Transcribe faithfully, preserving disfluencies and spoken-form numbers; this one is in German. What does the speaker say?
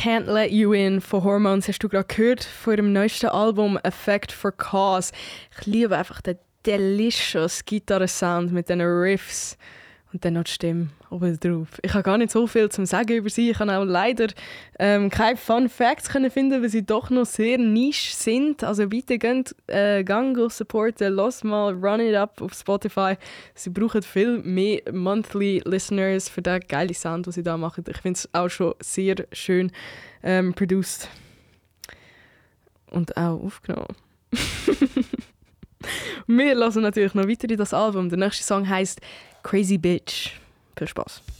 Can't Let You In von Hormones hast du gerade gehört, von ihrem neuesten Album Effect for Cause. Ich liebe einfach den delicious Gitarre-Sound mit diesen Riffs und dann noch die Stimme oben drauf. Ich habe gar nicht so viel zu sagen über sie. Ich kann auch leider ähm, keine Fun Facts können finden, weil sie doch noch sehr niche sind. Also bitte geht, äh, gang supporten, los mal Run It Up auf Spotify. Sie brauchen viel mehr Monthly Listeners für den geilen Sound, den sie da machen. Ich finde es auch schon sehr schön ähm, produced und auch aufgenommen. Wir hören natürlich noch weiter in das Album. Der nächste Song heisst Crazy Bitch. Viel Spaß.